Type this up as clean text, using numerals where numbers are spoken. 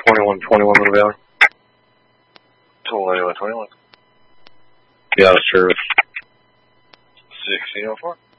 2121 Little Valley. 2121. Yeah, that's true. 1604.